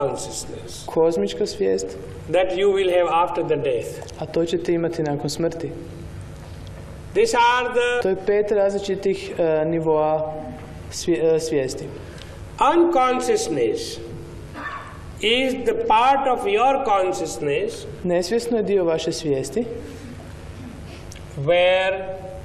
consciousness kozmička svijest, that you will have after the death. a to ćete imati nakon smrti. These are To je 5 različitih nivoa svijesti. unconsciousness is the part of your consciousness Nesvjesno je dio vaše svijesti where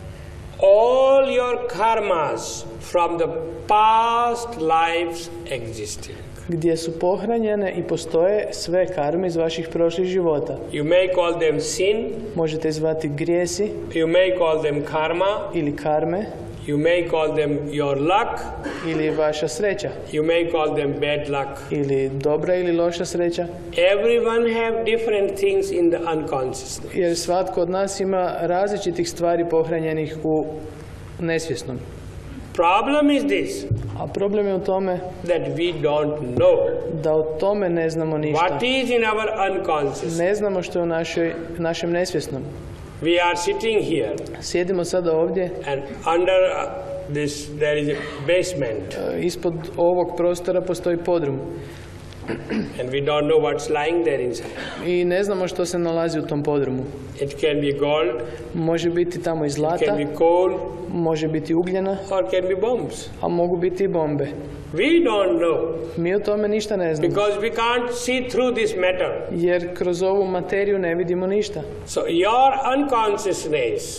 all your karmas from the past lives existing. gdje su pohranjene i postoje sve karme iz vaših prošlih života. You may call them sin, Možete ih zvati grijesi you may call them karma, ili karme you may call them your luck, ili vaša sreća you may call them bad luck. ili dobra ili loša sreća, Everyone have different things in the unconsciousness. jer svatko od nas ima različitih stvari pohranjenih u nesvjesnom. Problem is this, A problem je u tome that we don't know da o tome ne znamo ništa. what is in our unconscious. Ne znamo što je u našem nesvjesnom. We are sitting here Sjedimo sada ovdje, and under this there is a basement ispod ovog prostora postoji podrum and we don't know what's lying there inside. i ne znamo što se nalazi u tom podrumu. It can be gold, Može biti tamo i it zlata, can be coal, može biti ugljena, or can be bombs. a mogu biti i bombe. We don't know Mi o tome ništa ne znamo, because we can't see through this matter. jer kroz ovu materiju ne vidimo ništa. So your unconsciousness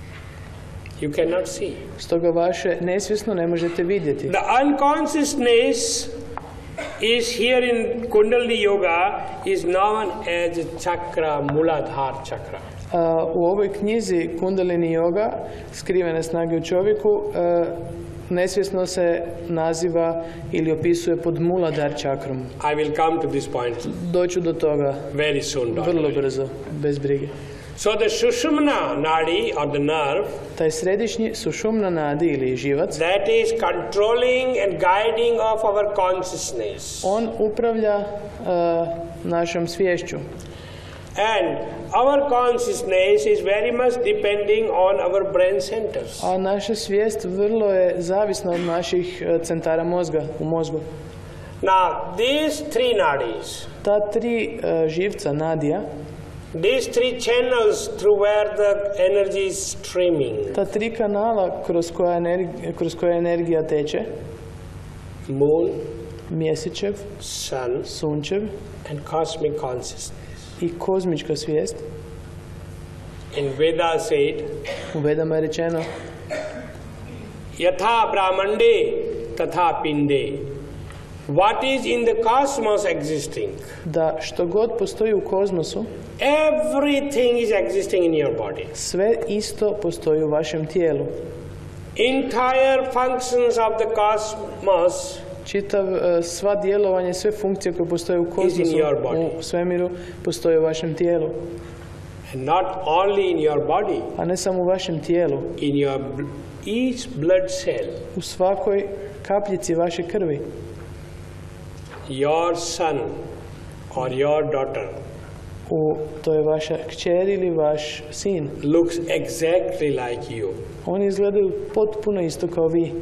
you cannot see. Stoga vaše nesvjesno ne možete vidjeti. The unconsciousness is here in Kundalini Yoga is known as chakra, Muladhara chakra. U ovoj knjizi Kundalini Yoga, skrivene snage u čovjeku, nesvjesno se naziva ili opisuje pod Muladhara čakrom. I will come to this point Doću do toga very soon. don't vrlo worry. brzo, bez brige. So the Sushumna Nadi or the nerve Taj središnji sušumna nadi ili živac, that is controlling and guiding of our consciousness. on upravlja našom sviješću. And our consciousness is very much depending on our brain centers. A naša svijest vrlo je zavisna od naših centara mozga, u mozgu. Now these three nadis, Ta 3 živca, nadija, these three channels through where the energy is streaming, ta 3 kanala kroz koja energija teče, moon, mjesečev, sun, sunčev and cosmic consciousness. i kozmička svijest, In Veda said, u Vedama je rečeno Yatha Brahmande Tatha Pinde. What is in the cosmos existing? da što god postoji u kozmosu, Everything is existing in your body. sve isto postoji u vašem tijelu. Entire functions of the cosmos Sva djelovanje, sve funkcije koje postoje u kozmosu, in your body. u svemiru, postoje u vašem tijelu. And not only in your body, A ne samo u vašem tijelu, in your each blood cell. u svakoj kapljici vaše krvi. Your son or your daughter To je vaša kćer ili vaš sin. looks exactly like you. Oni izgledaju potpuno isto kao vi.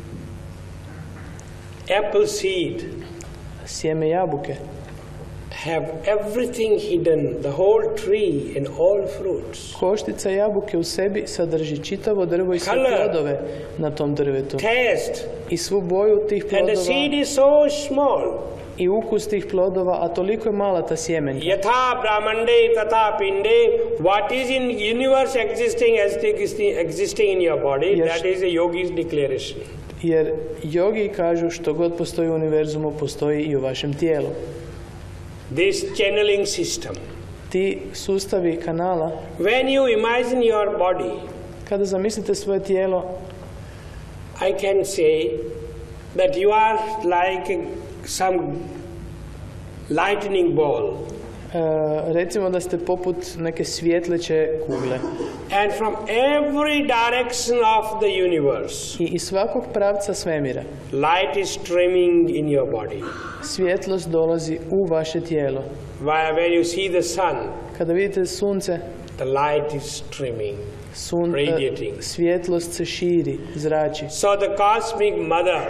Apple seed Sjeme jabuke have everything hidden, the whole tree and all fruits. Koštica jabuke u sebi sadrži čitavo drvo i sve Color. plodove na tom drvetu. Taste. I svu boju tih And the plodova seed is so small. i ukus tih plodova, a toliko je mala ta sjemenka. Yatha Brahmande Tatha Pinde. What is in universe existing in your body, Yes. that is a yogi's declaration. Jer jogi kažu što god postoji u univerzumu, postoji i u vašem tijelu. This channeling system. Ti sustavi kanala, When you imagine your body, kada zamislite svoje tijelo, I can say that you are like some lightning ball. Recimo da ste poput neke svjetleće kugle. And from every direction of the universe, I iz svakog pravca svemira light is streaming in your body. svjetlost dolazi u vaše tijelo. When you see the sun, Kada vidite sunce, the light is streaming, radiating. svjetlost se širi, zrači. So the cosmic mother